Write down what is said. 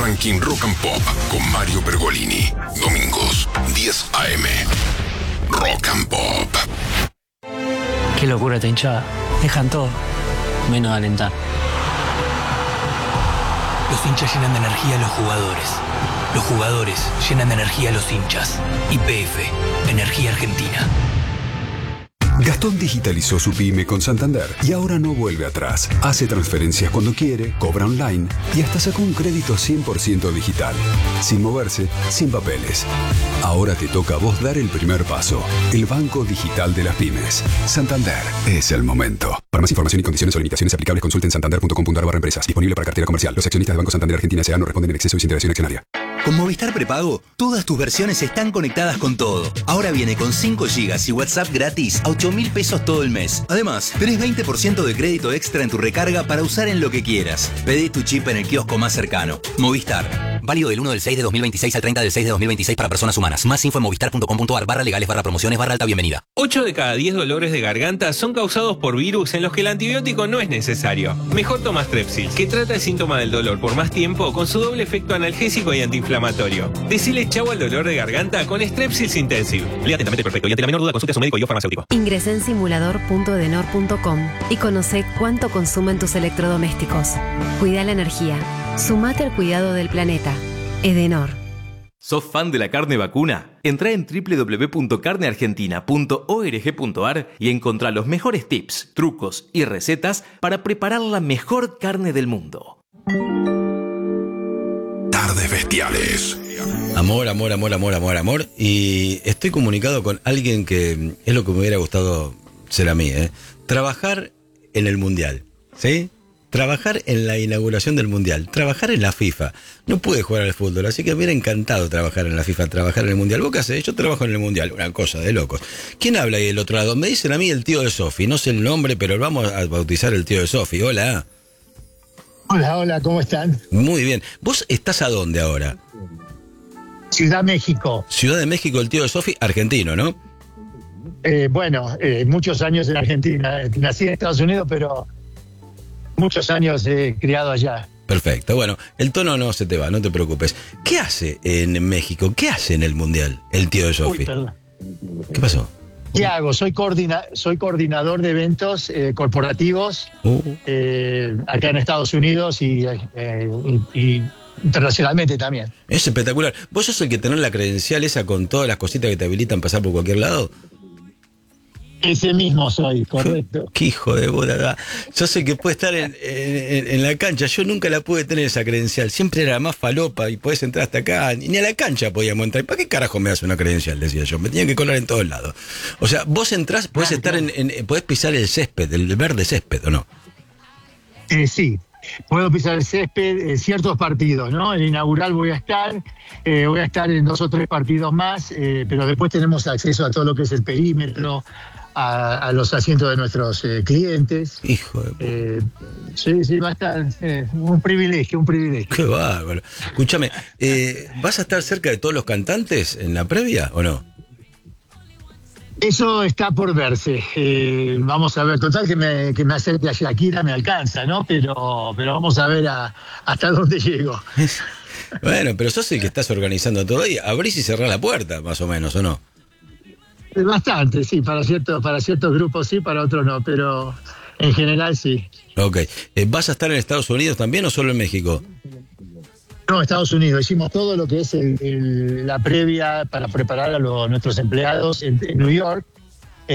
Ranking Rock and Pop con Mario Pergolini. Domingos, 10 a.m. Rock and Pop. Qué locura esta hinchada. Dejan todo, menos alentar. Los hinchas llenan de energía a los jugadores. Los jugadores llenan de energía a los hinchas. YPF, Energía Argentina. Gastón digitalizó su pyme con Santander y ahora no vuelve atrás. Hace transferencias cuando quiere, cobra online y hasta sacó un crédito 100% digital. Sin moverse, sin papeles. Ahora te toca a vos dar el primer paso. El banco digital de las pymes. Santander es el momento. Para más información y condiciones o limitaciones aplicables, consulten santander.com.ar/empresas. Disponible para cartera comercial. Los accionistas de Banco Santander Argentina S.A. no responden en exceso y sin interacción accionaria. Con Movistar Prepago, todas tus versiones están conectadas con todo. Ahora viene con 5 GB y WhatsApp gratis a 8.000 pesos todo el mes. Además, tenés 20% de crédito extra en tu recarga para usar en lo que quieras. Pedí tu chip en el kiosco más cercano. Movistar. Válido del 1 del 6 de 2026 al 30 del 6 de 2026 para personas humanas. Más info en movistar.com.ar/legales/promociones/alta bienvenida. 8 de cada 10 dolores de garganta son causados por virus en los que el antibiótico no es necesario. Mejor toma Strepsils, que trata el síntoma del dolor por más tiempo con su doble efecto analgésico y antiinflamatorio. Decile chau al dolor de garganta con Strepsils Intensive. Lea atentamente el prospecto y ante la menor duda consulte a su médico y o farmacéutico. Ingresá en simulador.edenor.com y conoce cuánto consumen tus electrodomésticos. Cuida la energía. Sumate al cuidado del planeta. Edenor. ¿Sos fan de la carne vacuna? Entrá en www.carneargentina.org.ar y encontrá los mejores tips, trucos y recetas para preparar la mejor carne del mundo. Tardes Bestiales. Amor. Y estoy comunicado con alguien que es lo que me hubiera gustado ser a mí, ¿eh? Trabajar en el Mundial, ¿sí? Trabajar en la inauguración del Mundial, trabajar en la FIFA. No pude jugar al fútbol, así que me hubiera encantado trabajar en la FIFA, trabajar en el Mundial. ¿Vos qué hacés? Yo trabajo en el Mundial, una cosa de locos. ¿Quién habla ahí del otro lado? Me dicen a mí el tío de Sofi, no sé el nombre, pero vamos a bautizar el tío de Sofi. Hola. Hola, ¿cómo están? Muy bien. ¿Vos estás a dónde ahora? Ciudad México. Ciudad de México, el tío de Sofi, argentino, ¿no? Muchos años en Argentina. Nací en Estados Unidos, pero muchos años he criado allá. Perfecto. Bueno, el tono no se te va, no te preocupes. ¿Qué hace en México? ¿Qué hace en el Mundial el tío de Sofi? ¿Qué pasó? ¿Qué hago? Soy coordinador de eventos corporativos acá en Estados Unidos y internacionalmente también. Es espectacular. ¿Vos sos el que tenés la credencial esa con todas las cositas que te habilitan pasar por cualquier lado? Ese mismo soy, correcto. Qué hijo de bola. Yo sé que puede estar en la cancha. Yo nunca la pude tener esa credencial. Siempre era más falopa y podés entrar hasta acá. Ni a la cancha podíamos entrar. ¿Para qué carajo me das una credencial? Decía yo. Me tenía que colar en todos lados. O sea, vos entrás, podés estar podés pisar el césped, el verde césped, ¿o no? Sí. Puedo pisar el césped en ciertos partidos, ¿no? En el inaugural voy a estar en 2 o 3 partidos más, pero después tenemos acceso a todo lo que es el perímetro, a los asientos de nuestros clientes. Hijo de... sí, va a estar un privilegio. Qué bárbaro. Escúchame, ¿vas a estar cerca de todos los cantantes en la previa o no? Eso está por verse. Vamos a ver, total que me acerque a Shakira me alcanza, ¿no? Pero vamos a ver hasta dónde llego. Bueno, pero sos el que estás organizando todo ahí. Abrís y cerrás la puerta, más o menos, ¿o no? Bastante, sí. Para ciertos grupos sí, para otros no, pero en general sí. Ok. ¿Vas a estar en Estados Unidos también o solo en México? No, Estados Unidos. Hicimos todo lo que es la previa para preparar a nuestros empleados en New York.